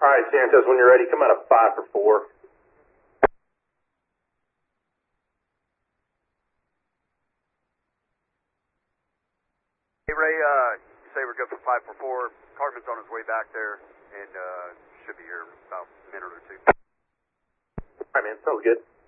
All right, Santos, when you're ready, come out of 5 for 4. Hey, Ray, say we're good for 5 for 4. Cartman's on his way back there, and should be here about a minute or two. All right, man, sounds good.